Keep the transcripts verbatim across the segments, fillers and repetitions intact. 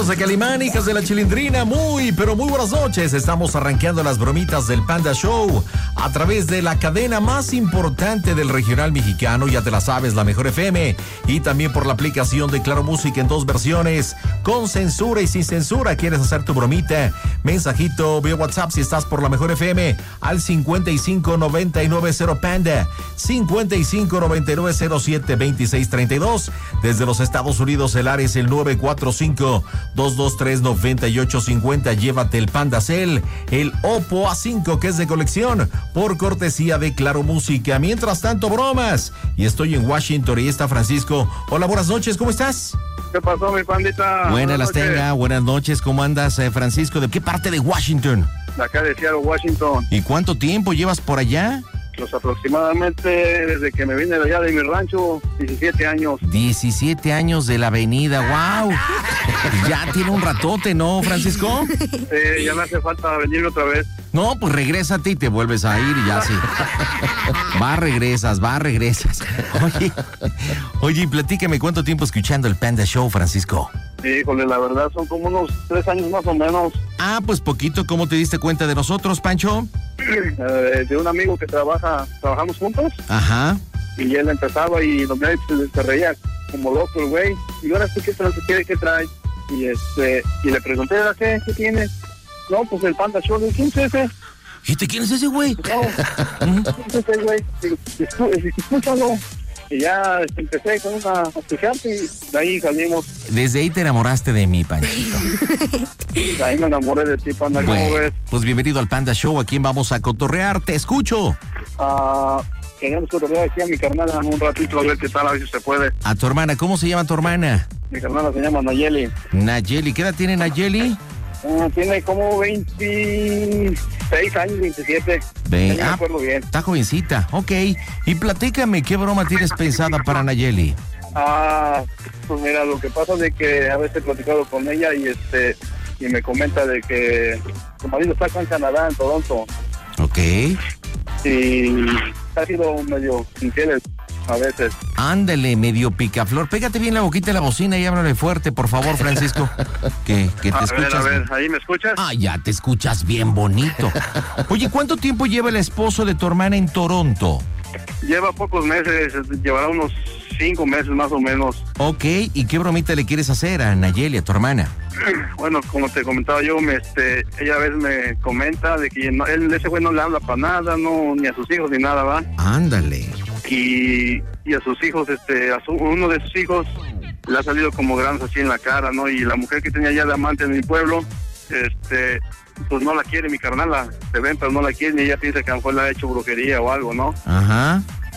Hijos de Calimán, hijas de la Chilindrina, muy, pero muy buenas noches. Estamos arranqueando las bromitas del Panda Show a través de la cadena más importante del regional mexicano, ya te la sabes, la Mejor F M, y también por la aplicación de Claro Música en dos versiones, con censura y sin censura. ¿Quieres hacer tu bromita? Mensajito vía WhatsApp si estás por la Mejor F M al cincuenta y cinco noventa y nueve cero Panda, cincuenta y cinco noventa y nueve cero siete veintiséis treinta y dos. Desde los Estados Unidos el área es el nueve cuatro cinco, dos dos tres, nueve ocho cinco cero. Llévate el Panda Cell, el Oppo A cinco que es de colección, por cortesía de Claro Música. Mientras tanto, bromas. Y estoy en Washington y está Francisco. Hola, buenas noches, ¿cómo estás? ¿Qué pasó, mi pandita? Buenas las tenga, buenas noches. ¿Cómo andas, eh, Francisco? ¿De qué parte de Washington? De acá de Seattle, Washington. ¿Y cuánto tiempo llevas por allá? Pues aproximadamente desde que me vine de allá de mi rancho, diecisiete años. diecisiete años de la avenida, wow. Ya tiene un ratote, ¿no, Francisco? Eh, ya me hace falta venir otra vez. No, pues regrésate y te vuelves a ir y ya sí. Va, regresas, va, regresas. Oye, oye, platícame, ¿cuánto tiempo escuchando el Panda Show, Francisco? Híjole, la verdad son como unos tres años más o menos. Ah, pues poquito. ¿Cómo te diste cuenta de nosotros, Pancho? Eh, de un amigo que trabaja, trabajamos juntos. Ajá. Y él empezaba y los medios se, se reía como loco el güey. Y ahora sí, ¿qué trae? ¿Qué, qué trae? Y este, y le pregunté, ¿qué, qué tienes? No, pues el Panda Show. ¿Quién es ese? ¿Y quién es ese güey? No, ¿quién es ese güey? Digo, escúchalo. Y ya empecé con una asociante y de ahí salimos. Desde ahí te enamoraste de mí, Panchito. De ahí me enamoré de ti, Panda. Bueno, ¿Cómo ves? pues bienvenido al Panda Show. ¿A quién vamos a cotorrear? Te escucho. Ah, uh, queríamos cotorrear aquí a mi carnala un ratito a ver qué tal, a ver si se puede. A tu hermana, ¿cómo se llama tu hermana? Mi carnala se llama Nayeli. Nayeli, ¿qué edad tiene Nayeli? Uh, tiene como veintiséis años, veintisiete. Ve, no me ah, acuerdo bien. Está jovencita, ok. Y platícame, ¿qué broma tienes pensada para Nayeli? Ah, pues mira, lo que pasa es de que a veces he platicado con ella y este y me comenta de que su marido está acá en Canadá, en Toronto. Ok. Y ha sido medio infiel a veces. Ándale, medio picaflor. Pégate bien la boquita de la bocina y háblale fuerte, por favor, Francisco. Que, que te a escuchas. A ver, a ver, ¿ahí me escuchas? Ah, ya te escuchas bien bonito. Oye, ¿cuánto tiempo lleva el esposo de tu hermana en Toronto? Lleva pocos meses, llevará unos cinco meses más o menos. Ok, ¿y qué bromita le quieres hacer a Nayeli, a tu hermana? Bueno, como te comentaba yo, me, este, ella a veces me comenta de que no, él, ese güey no le habla para nada, no, ni a sus hijos ni nada, ¿va? Ándale. Y, y a sus hijos, este, a su, uno de sus hijos le ha salido como granos así en la cara, ¿no? Y la mujer que tenía ya de amante en mi pueblo, este, pues no la quiere, mi carnala, se ven, pero no la quiere, y ella piensa que a lo mejor le ha hecho brujería o algo, ¿no? Ajá.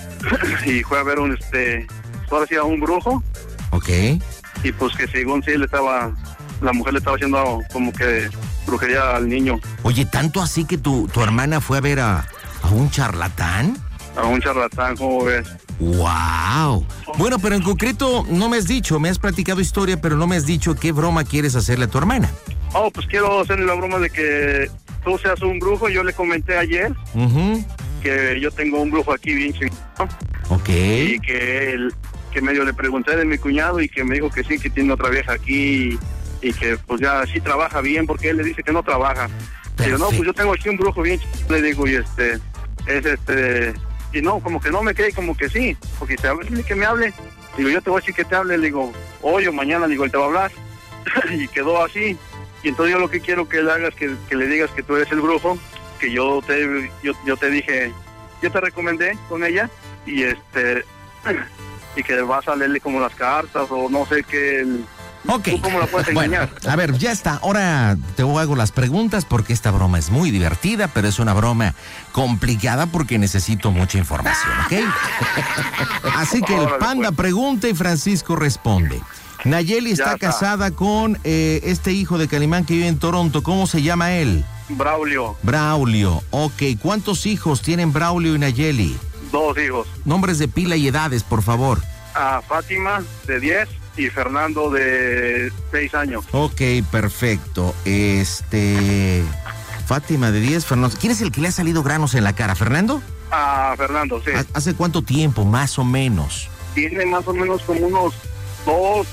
Y fue a ver un, este, ahora sí a un brujo. Ok. Y pues que según sí le estaba, la mujer le estaba haciendo como que brujería al niño. Oye, ¿tanto así que tu, tu hermana fue a ver a, a un charlatán? A un charlatán, ¿cómo ves? ¡Wow! Bueno, pero en concreto no me has dicho, me has platicado historia, pero no me has dicho qué broma quieres hacerle a tu hermana. Oh, pues quiero hacerle la broma de que tú seas un brujo. Yo le comenté ayer uh-huh. que yo tengo un brujo aquí bien chingón. Ok. Y que, él, que medio le pregunté de mi cuñado y que me dijo que sí, que tiene otra vieja aquí y, y que pues ya sí trabaja bien, porque él le dice que no trabaja. Pero no, pues yo tengo aquí un brujo bien chingón, le digo, y este, es este... Y no, como que no me cree, como que sí, porque dice, a ver, dile que me hable. Digo, yo te voy a decir que te hable, le digo, hoy o mañana, digo, él te va a hablar. Y quedó así. Y entonces yo lo que quiero que le hagas, que, que le digas que tú eres el brujo, que yo te yo, yo te dije, yo te recomendé con ella, y este, y que vas a leerle como las cartas, o no sé qué, el, ok. ¿tú cómo la puedes engañar? Bueno, a ver, ya está. Ahora te hago las preguntas porque esta broma es muy divertida, pero es una broma complicada porque necesito mucha información, ¿ok? Así que el Panda pregunta y Francisco responde. Nayeli está, está casada con eh, este hijo de Calimán que vive en Toronto. ¿Cómo se llama él? Braulio. Braulio, ok. ¿Cuántos hijos tienen Braulio y Nayeli? Dos hijos. Nombres de pila y edades, por favor. A Fátima, de diez, y Fernando, de seis años. Ok, perfecto. Este... Fátima, de diez, Fernando. ¿Quién es el que le ha salido granos en la cara? ¿Fernando? A Fernando, sí. ¿Hace cuánto tiempo, más o menos? Tiene más o menos como unos dos,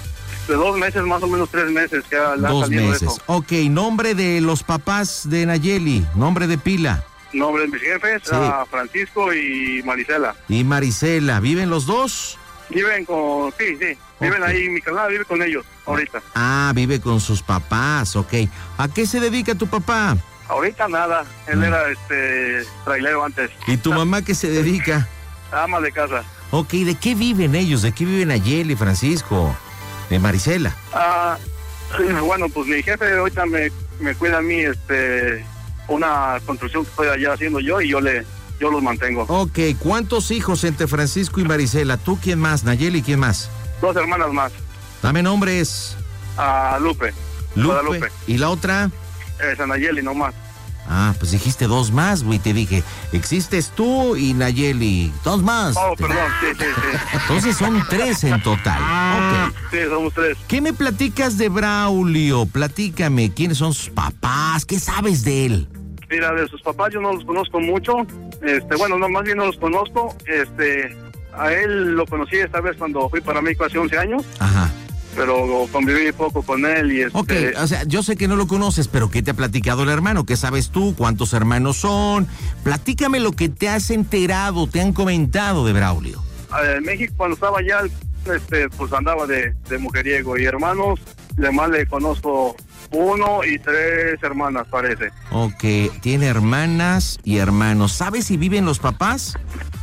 de dos meses, más o menos tres meses que ha, le ha Dos salido meses. eso. Ok, nombre de los papás de Nayeli, nombre de pila. Nombre de mis jefes, Sí. a Francisco y Marisela. Y Marisela, ¿viven los dos? Viven con, sí, sí, viven Ok. ahí, mi canal vive con ellos, ahorita. Ah, vive con sus papás, ok. ¿A qué se dedica tu papá? Ahorita nada, él Mm. era este trailero antes. ¿Y tu mamá qué se dedica? Ama de casa. Ok, ¿de qué viven ellos? ¿De qué viven Nayeli, Francisco? De Marisela. Ah, bueno, pues mi jefe ahorita me, me cuida a mí, este, una construcción que estoy allá haciendo yo y yo le, yo los mantengo. Ok, ¿cuántos hijos entre Francisco y Marisela? ¿Tú quién más? Nayeli, ¿quién más? Dos hermanas más, Dame nombres. a Lupe, Lupe. Guadalupe, ¿Y la otra? es a Nayeli nomás. Ah, pues dijiste dos más, güey. Te dije, existes tú y Nayeli. Dos más. Oh, perdón, sí, sí, sí. Entonces son tres en total. Ok. Sí, somos tres. ¿Qué me platicas de Braulio? Platícame, ¿quiénes son sus papás? ¿Qué sabes de él? Mira, de sus papás yo no los conozco mucho, este, bueno, no, más bien no los conozco, este, a él lo conocí esta vez cuando fui para México hace once años, Ajá. pero conviví poco con él y este... Ok, o sea, yo sé que no lo conoces, pero ¿qué te ha platicado el hermano? ¿Qué sabes tú? ¿Cuántos hermanos son? Platícame lo que te has enterado, te han comentado de Braulio. En México cuando estaba allá, este, pues andaba de, de mujeriego y hermanos, además le conozco uno y tres hermanas, parece. Ok, tiene hermanas y hermanos. ¿Sabes si viven los papás?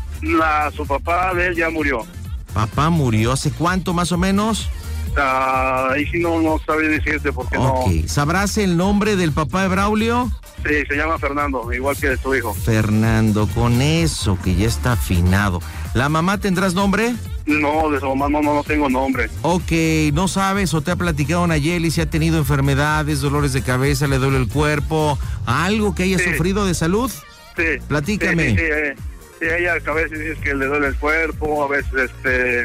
La, su papá de él ya murió. Papá murió, ¿hace cuánto más o menos? Ah, ahí sí no, no sabía decirte porque Ok, ¿sabrás el nombre del papá de Braulio? no... Sí, se llama Fernando, igual que su hijo. Fernando, con eso que ya está afinado. ¿La mamá tendrás nombre? No, de su mamá no, no, no tengo nombre. Ok, ¿no sabes o te ha platicado Nayeli si ha tenido enfermedades, dolores de cabeza, le duele el cuerpo, algo que haya Sí. sufrido de salud? Sí. Platícame. Sí, sí, sí, eh, sí, ella a veces dice que le duele el cuerpo, a veces este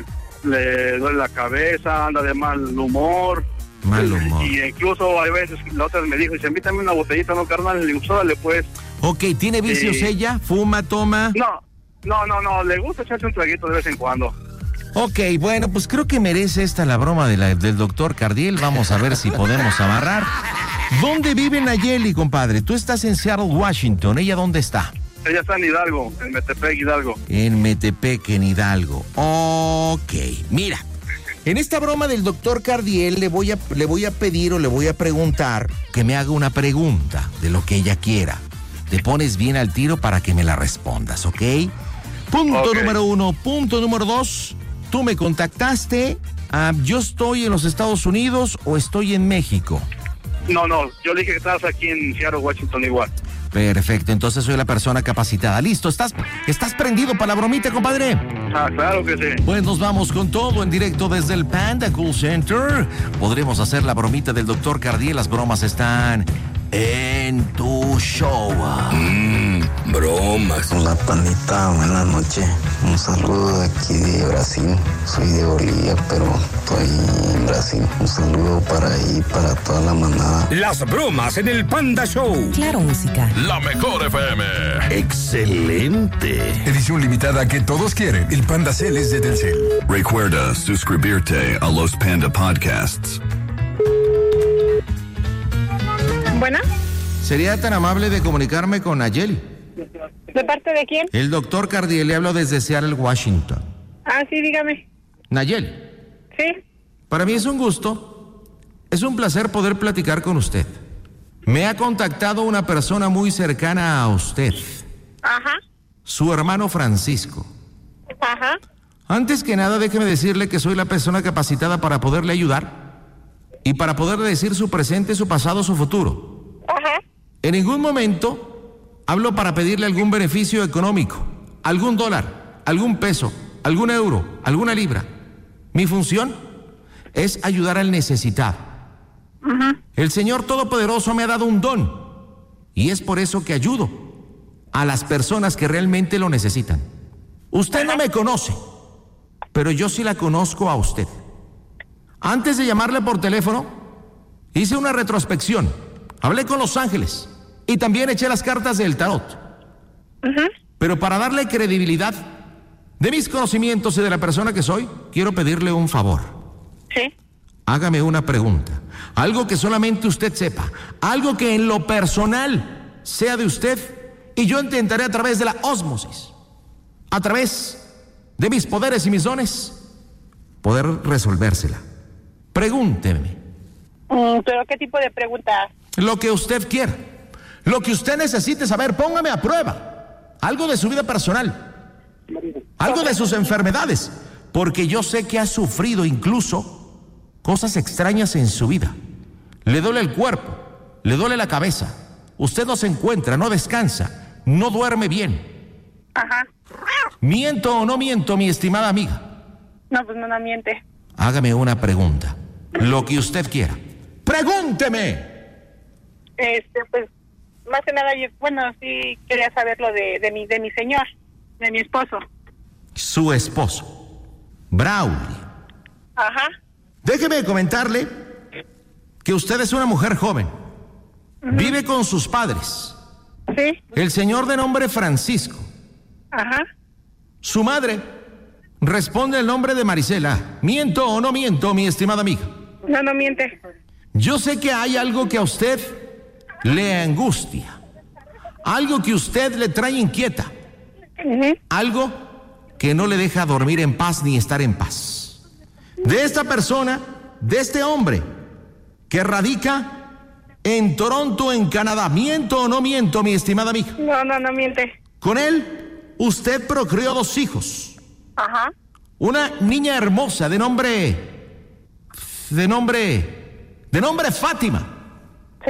le duele la cabeza, anda de mal humor. Mal humor. Y incluso hay veces, la otra me dijo, dice, invítame una botellita, no, carnal, le digo, órale, pues. Ok, ¿tiene vicios Sí. ella? ¿Fuma, toma? No, no, no, no, le gusta echarse un traguito de vez en cuando. Ok, bueno, pues creo que merece esta la broma de la- del doctor Cardiel. Vamos a ver si podemos amarrar. ¿Dónde vive Nayeli, compadre? Tú estás en Seattle, Washington. ¿Ella dónde está? Ella está en Hidalgo, en Metepec, Hidalgo. En Metepec, en Hidalgo. Ok, mira. En esta broma del doctor Cardiel le voy, a, le voy a pedir o le voy a preguntar que me haga una pregunta de lo que ella quiera. Te pones bien al tiro para que me la respondas, ¿ok? Punto Ok. número uno. Punto número dos. Tú me contactaste. Ah, ¿yo estoy en los Estados Unidos o estoy en México? No, no, yo le dije que estabas aquí en Seattle, Washington igual. Perfecto, entonces soy la persona capacitada. Listo, ¿estás, estás prendido para la bromita, compadre? Ah, claro que sí. Pues nos vamos con todo en directo desde el Panda Cool Center. Podremos hacer la bromita del doctor Cardiel. Las bromas están en tu show. Mmm, bromas. Hola pandita, buenas noches. Un saludo de aquí de Brasil. Soy de Bolivia, pero estoy en Brasil. Un saludo para ahí, para toda la manada. Las bromas en el Panda Show. Claro, música. La mejor F M. Excelente. Edición limitada que todos quieren. El Panda Cel es de Telcel. Recuerda suscribirte a los Panda Podcasts. Bueno, ¿Sería tan amable de comunicarme con Nayeli? ¿de parte de quién? El doctor Cardiel, le hablo desde Seattle, Washington. Ah, sí, dígame. Nayeli, Sí, para mí es un gusto, es un placer poder platicar con usted. Me ha contactado una persona muy cercana a usted, ajá, su hermano Francisco. ajá, Antes que nada, déjeme decirle que soy la persona capacitada para poderle ayudar y para poderle decir su presente, su pasado, su futuro. ajá. En ningún momento hablo para pedirle algún beneficio económico, algún dólar, algún peso, algún euro, alguna libra. Mi función es ayudar al necesitado. El Señor Todopoderoso me ha dado un don y es por eso que ayudo a las personas que realmente lo necesitan. Usted no me conoce, pero yo sí la conozco a usted. Antes de llamarle por teléfono, hice una retrospección, hablé con los ángeles y también eché las cartas del tarot. Pero para darle credibilidad de mis conocimientos y de la persona que soy, quiero pedirle un favor. Sí, hágame una pregunta. Algo que solamente usted sepa. Algo que en lo personal sea de usted. Y yo intentaré a través de la ósmosis, a través de mis poderes y mis dones, poder resolvérsela. Pregúnteme. Mm, ¿Pero qué tipo de preguntas? Lo que usted quiera. Lo que usted necesite saber, póngame a prueba. Algo de su vida personal. Algo de sus enfermedades. Porque yo sé que ha sufrido incluso cosas extrañas en su vida. Le duele el cuerpo, le duele la cabeza. Usted no se encuentra, no descansa, no duerme bien. Ajá. ¿Miento o no miento, mi estimada amiga? No, pues no, no miente. Hágame una pregunta. Lo que usted quiera. ¡Pregúnteme! Este, pues, más que nada, yo, bueno, sí quería saber lo de, de, mi, de mi señor, de mi esposo. Su esposo, Braulio. Ajá. Déjeme comentarle que usted es una mujer joven. Uh-huh. Vive con sus padres. Sí. El señor de nombre Francisco. Ajá. Su madre responde el nombre de Marisela. ¿Miento o no miento, mi estimada amiga? No, no miente. Yo sé que hay algo que a usted le angustia. Algo que usted le trae inquieta. Uh-huh. Algo que no le deja dormir en paz ni estar en paz. De esta persona, de este hombre que radica en Toronto, en Canadá. ¿Miento o no miento, mi estimada amiga? No, no, no miente. Con él, usted procreó dos hijos. Ajá. Una niña hermosa de nombre... De nombre... De nombre Fátima. Sí.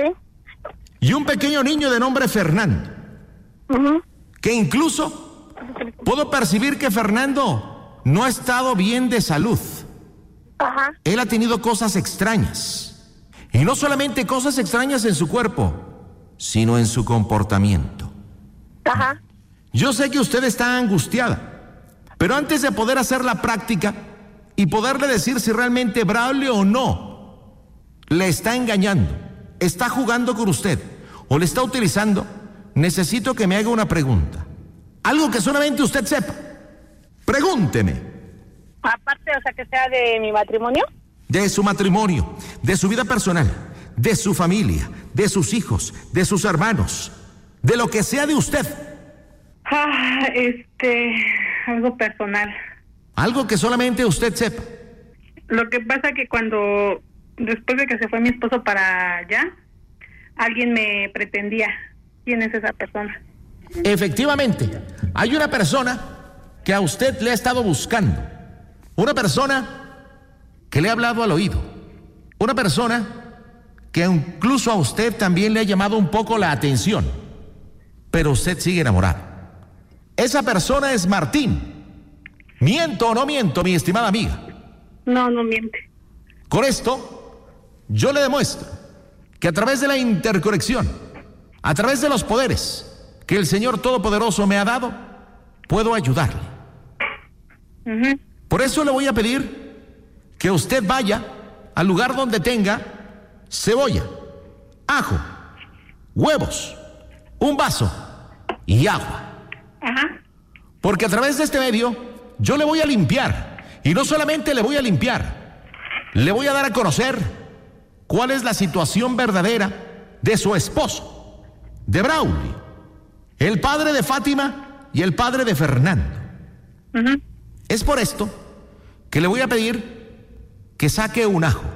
Y un pequeño niño de nombre Fernando. Uh-huh. Que incluso puedo percibir que Fernando no ha estado bien de salud. Ajá. Él ha tenido cosas extrañas. Y no solamente cosas extrañas en su cuerpo, sino en su comportamiento. Ajá. Yo sé que usted está angustiada, pero antes de poder hacer la práctica y poderle decir si realmente Braulio o no le está engañando, está jugando con usted o le está utilizando, necesito que me haga una pregunta. Algo que solamente usted sepa. Pregúnteme. Aparte, o sea, que sea de mi matrimonio. De su matrimonio, de su vida personal, de su familia, de sus hijos, de sus hermanos, de lo que sea de usted. Ah, este, algo personal. Algo que solamente usted sepa. Lo que pasa que cuando, después de que se fue mi esposo para allá, alguien me pretendía. ¿Quién es esa persona? Efectivamente, hay una persona que a usted le ha estado buscando. Una persona que le ha hablado al oído. Una persona que incluso a usted también le ha llamado un poco la atención. Pero usted sigue enamorado. Esa persona es Martín. ¿Miento o no miento, mi estimada amiga? No, no miente. Con esto, yo le demuestro que a través de la interconexión, a través de los poderes que el Señor Todopoderoso me ha dado, puedo ayudarle. Uh-huh. Por eso le voy a pedir que usted vaya al lugar donde tenga cebolla, ajo, huevos, un vaso y agua. Ajá. Porque a través de este medio yo le voy a limpiar. Y no solamente le voy a limpiar, le voy a dar a conocer cuál es la situación verdadera de su esposo, de Braulio, el padre de Fátima y el padre de Fernando. Uh-huh. Es por esto que le voy a pedir que saque un ajo.